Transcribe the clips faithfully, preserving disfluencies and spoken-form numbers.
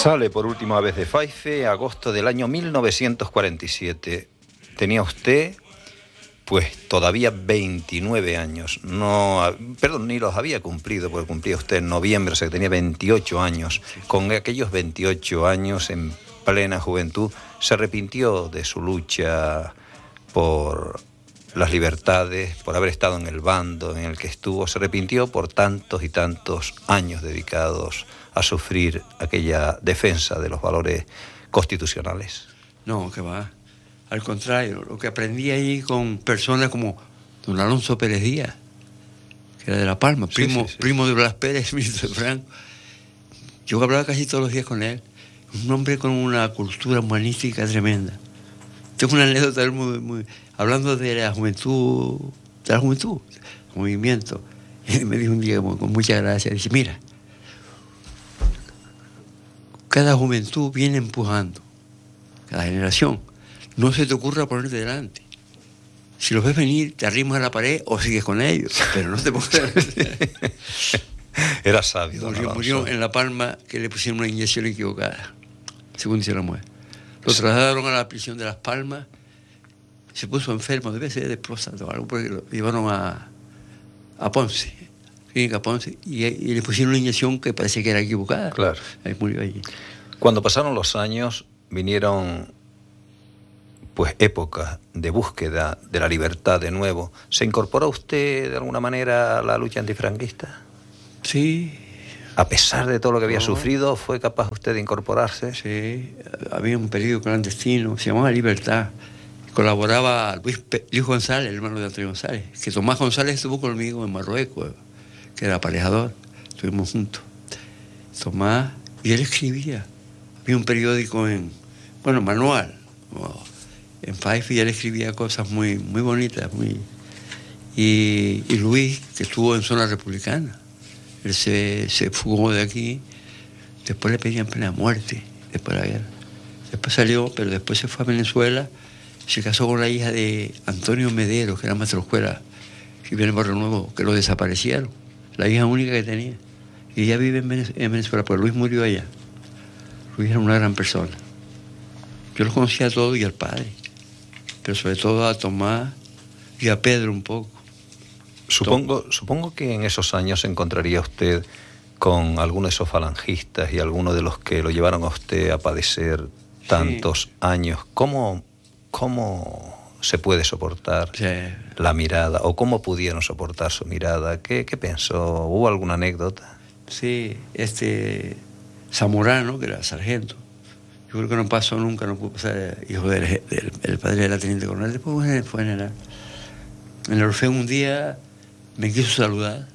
Sale por última vez de Faife, agosto del año mil novecientos cuarenta y siete. Tenía usted, pues, todavía veintinueve años. No, perdón, ni los había cumplido, porque cumplía usted en noviembre, o sea que tenía veintiocho años. Con aquellos veintiocho años, en plena juventud, se arrepintió de su lucha por las libertades, por haber estado en el bando en el que estuvo. Se arrepintió por tantos y tantos años dedicados a sufrir aquella defensa de los valores constitucionales. No, que va. Al contrario, lo que aprendí ahí con personas como don Alonso Pérez Díaz, que era de La Palma, primo, sí, sí, sí. primo de Blas Pérez, ministro de Franco. Yo hablaba casi todos los días con él. Un hombre con una cultura humanística tremenda. Tengo una anécdota muy, muy, hablando de la juventud, de la juventud, movimiento. Y me dijo un día con, con mucha gracia, dice, mira, cada juventud viene empujando, cada generación. No se te ocurra ponerte delante. Si los ves venir, te arrimas a la pared o sigues con ellos, pero no te pongas delante. Era sabio. Murió, murió en La Palma, que le pusieron una inyección equivocada, según dice la mujer. Lo trasladaron a la prisión de Las Palmas, se puso enfermo, debe ser de próstata o algo, porque lo llevaron a, a Ponce, clínica Ponce, y, y le pusieron una inyección que parece que era equivocada. Claro. Ahí murió allí. Cuando pasaron los años, vinieron pues épocas de búsqueda de la libertad de nuevo. ¿Se incorporó usted de alguna manera a la lucha antifranquista? Sí. A pesar de todo lo que había no. sufrido, ¿fue capaz usted de incorporarse? Sí, había un periódico clandestino, se llamaba Libertad. Colaboraba Luis, P- Luis González, el hermano de Antonio González, que Tomás González estuvo conmigo en Marruecos, que era aparejador, estuvimos juntos. Tomás, y él escribía. Había un periódico en, bueno, manual, en Faife, y él escribía cosas muy, muy bonitas, muy... Y, y Luis, que estuvo en zona republicana. Él se, se fugó de aquí, después le pedían pena de muerte, después de la guerra. Después salió, pero después se fue a Venezuela, se casó con la hija de Antonio Medero, que era maestro de escuela, que viene en Barrio Nuevo, que lo desaparecieron, la hija única que tenía. Y ella vive en Venezuela, en Venezuela, porque Luis murió allá. Luis era una gran persona. Yo los conocía a todos y al padre, pero sobre todo a Tomás y a Pedro un poco. Supongo, supongo que en esos años se encontraría usted con alguno de esos falangistas y alguno de los que lo llevaron a usted a padecer tantos sí. años. ¿Cómo, cómo se puede soportar sí. la mirada? ¿O cómo pudieron soportar su mirada? ¿Qué, qué pensó? ¿Hubo alguna anécdota? Sí, este Zamorano, que era sargento, yo creo que no pasó nunca, no pudo pasar, hijo del, del, del padre de la teniente coronel, después fue general. En el Orfeo un día me quiso saludar.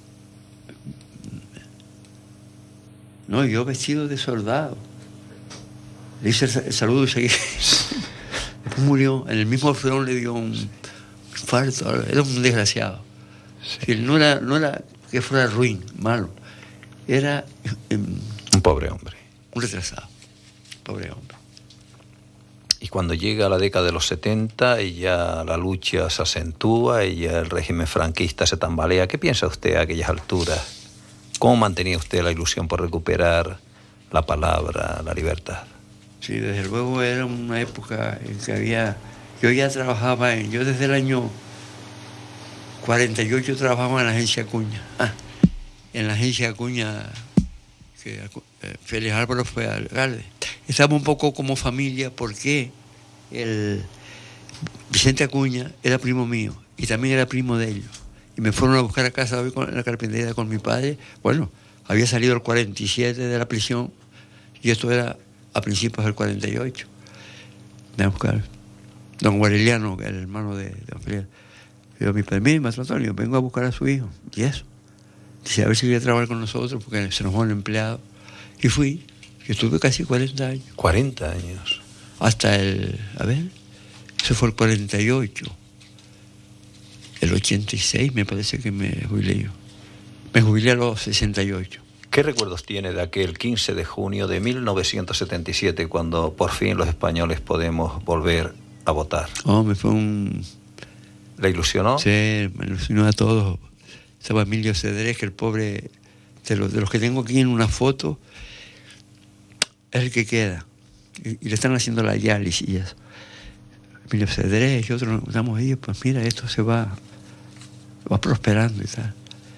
No, yo vestido de soldado. Le hice el, el saludo y seguí. Después murió. En el mismo Orfeón le dio un infarto. Era un desgraciado. Sí. No era, no era que fuera ruin, malo. Era um, un pobre hombre. Un retrasado. Pobre hombre. Y cuando llega la década de los setenta y ya la lucha se acentúa y ya el régimen franquista se tambalea, ¿qué piensa usted a aquellas alturas? ¿Cómo mantenía usted la ilusión por recuperar la palabra, la libertad? Sí, desde luego era una época en que había... Yo ya trabajaba en... Yo desde el año cuarenta y ocho trabajaba en la agencia Acuña. Ah, en la agencia Acuña, que eh, Félix Álvaro fue alcalde. Estábamos un poco como familia porque el Vicente Acuña era primo mío y también era primo de ellos. Y me fueron a buscar a casa hoy con la carpintería con mi padre. Bueno, había salido el cuarenta y siete de la prisión y esto era a principios del cuarenta y ocho. Me a buscar don Guareliano, que era el hermano de, de don Felipe. Yo, mi padre, mire, maestro Antonio, vengo a buscar a su hijo. Y eso. Dice, a ver si quería trabajar con nosotros porque se nos fue el empleado. Y fui. Yo estuve casi cuarenta años. cuarenta años. Hasta el, a ver, eso fue el cuarenta y ocho. El ochenta y seis me parece que me jubilé yo. Me jubilé a los sesenta y ocho. ¿Qué recuerdos tiene de aquel quince de junio de mil novecientos setenta y siete cuando por fin los españoles podemos volver a votar? Oh, me fue un... ¿Le ilusionó? Sí, me ilusionó a todos. Estaba Emilio Cedrés, que el pobre, de los, de los que tengo aquí en una foto, es el que queda. Y, y le están haciendo la diálisis y eso. Emilio Cedrés y otros estamos ahí, pues mira, esto se va, va prosperando y tal.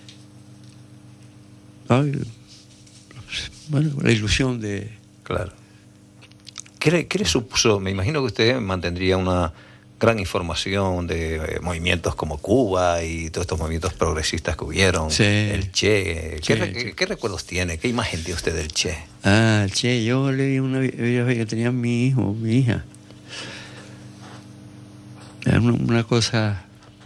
Ay, bueno, la ilusión de... Claro. ¿Qué le, qué le supuso? Me imagino que usted mantendría una gran información de eh, movimientos como Cuba y todos estos movimientos progresistas que hubieron. Sí. El Che. ¿Qué, Sí, re, sí. ¿qué, ¿Qué recuerdos tiene? ¿Qué imagen tiene usted del Che? Ah, Che, yo leí una vez que tenía mi hijo, mi hija. Era una, una cosa...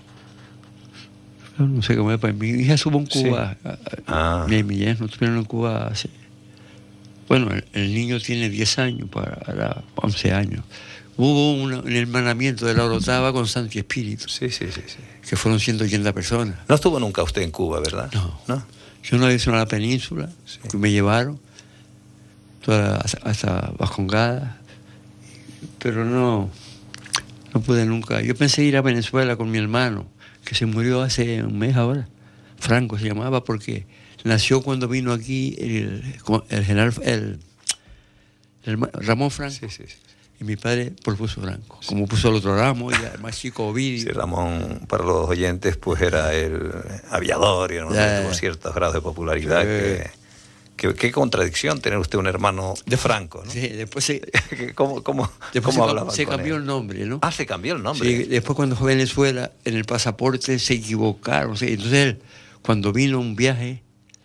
No sé cómo es, pues mi hija estuvo en Cuba. Sí. Ah. Mi, mi hija no estuvieron en Cuba hace... Bueno, el, el niño tiene diez años, para once años. Hubo un, un hermanamiento de la Orotava con Santi Espíritu. Sí, sí, sí, sí. Que fueron ciento ochenta personas. No estuvo nunca usted en Cuba, ¿verdad? No. ¿No? Yo una vez en la península, sí. Que me llevaron toda, hasta, hasta Vascongada, pero no, no pude nunca. Yo pensé ir a Venezuela con mi hermano, que se murió hace un mes ahora. Franco se llamaba porque nació cuando vino aquí el, el general, el, el Ramón Franco. Sí, sí, sí. Y mi padre propuso Franco, sí. Como puso el otro Ramo, y además chico Ovidio. Sí, Ramón, para los oyentes, pues era el aviador y era un hombre con ciertos grados de popularidad. Sí. Que, que, qué contradicción tener usted un hermano de Franco, ¿no? Sí, después se... ¿Cómo, cómo, después cómo se, hablaban se con cambió él? el nombre, ¿no? Ah, se cambió el nombre. Sí, después cuando fue a Venezuela, en el pasaporte se equivocaron. ¿Sí? Entonces él, cuando vino un viaje,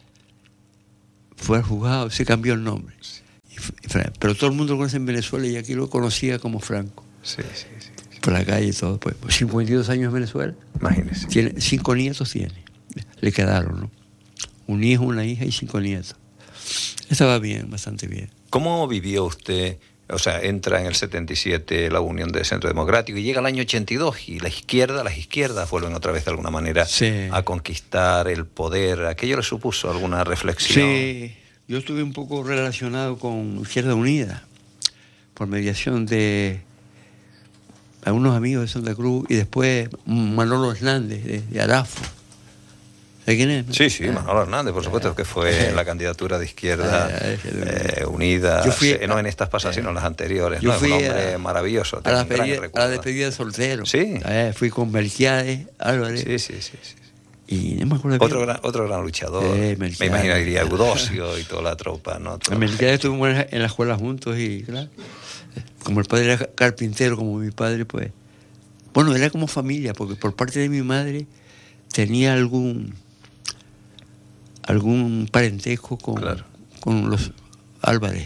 fue al juzgado, se cambió el nombre. Sí. Pero todo el mundo lo conoce en Venezuela y aquí lo conocía como Franco. Sí, sí, sí. sí. Por la calle y todo. Pues, cincuenta y dos años en Venezuela. Imagínese. Tiene, cinco nietos tiene. Le quedaron, ¿no? Un hijo, una hija y cinco nietos. Estaba bien, bastante bien. ¿Cómo vivió usted? O sea, entra en el setenta y siete la Unión de Centro Democrático y llega el año ochenta y dos y la izquierda, las izquierdas vuelven otra vez de alguna manera sí. a conquistar el poder. ¿Aquello le supuso alguna reflexión? Sí. Yo estuve un poco relacionado con Izquierda Unida, por mediación de algunos amigos de Santa Cruz y después Manolo Hernández de, de Arafo. ¿De quién es? Sí, sí, Manolo Hernández, por supuesto, que fue en la candidatura de Izquierda eh, Unida, yo fui, no en estas pasadas, sino en las anteriores. Yo ¿no? fui es un hombre a, maravilloso. A la, despedida, a la despedida de soltero. Sí. Eh, fui con Melquiades Álvarez. Sí, sí, sí. sí. Y no me acuerdo otro, gran, otro gran luchador. Eh, me imaginaría Eudocio y toda la tropa, ¿no? En Melquiades estuvimos en la escuela juntos y, claro, como el padre era carpintero, como mi padre, pues. Bueno, era como familia, porque por parte de mi madre tenía algún. algún parentesco con, claro. con los Álvarez.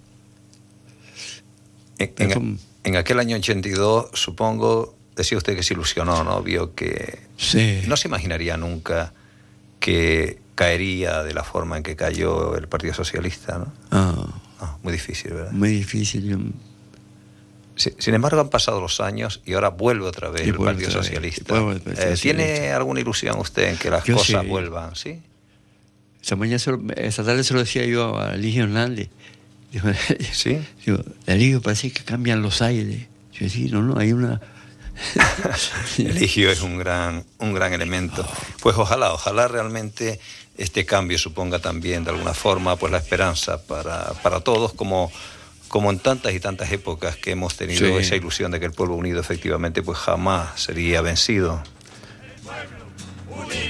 En, en, en aquel año ochenta y dos, supongo, decía usted que se ilusionó, ¿no? Vio que sí. No se imaginaría nunca que caería de la forma en que cayó el Partido Socialista, ¿no? Ah, no, muy difícil, ¿verdad? Muy difícil. Sí, sin embargo, han pasado los años y ahora vuelve otra vez y el Partido vez, Socialista. Eh, Partido ¿Tiene Socialista. alguna ilusión usted en que las Yo cosas sí. vuelvan, sí? Esta, mañana se lo, esta tarde se lo decía yo a Eligio Hernández. Digo, ¿sí? Digo, Eligio, parece que cambian los aires. Yo decía, no, no, hay una... Eligio es un gran, un gran elemento. Pues ojalá, ojalá realmente este cambio suponga también de alguna forma pues la esperanza para, para todos, como, como en tantas y tantas épocas que hemos tenido sí. esa ilusión de que el pueblo unido efectivamente pues jamás sería vencido.